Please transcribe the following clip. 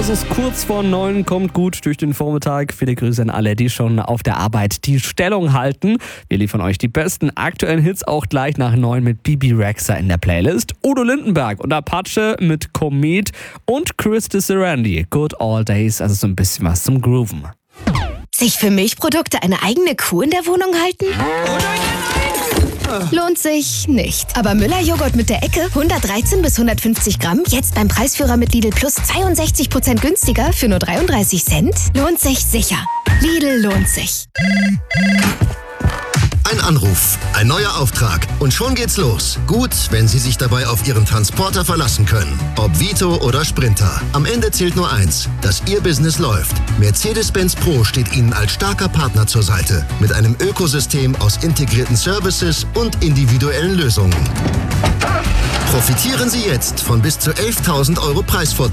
Es ist kurz vor 9, kommt gut durch den Vormittag. Viele Grüße an alle, die schon auf der Arbeit die Stellung halten. Wir liefern euch die besten aktuellen Hits auch gleich nach 9 mit Bibi Rexha in der Playlist. Udo Lindenberg und Apache mit Komet und Chris Sarandon, Good All Days, also so ein bisschen was zum Grooven. Sich für Milchprodukte eine eigene Kuh in der Wohnung halten? Lohnt sich nicht. Aber Müller-Joghurt mit der Ecke, 113 bis 150 Gramm, jetzt beim Preisführer mit Lidl Plus 62% günstiger für nur 33 Cent? Lohnt sich sicher. Lidl lohnt sich. Ein Anruf, ein neuer Auftrag und schon geht's los. Gut, wenn Sie sich dabei auf Ihren Transporter verlassen können. Ob Vito oder Sprinter. Am Ende zählt nur eins, dass Ihr Business läuft. Mercedes-Benz Pro steht Ihnen als starker Partner zur Seite. Mit einem Ökosystem aus integrierten Services und individuellen Lösungen. Profitieren Sie jetzt von bis zu 11.000 € Preisvorteil.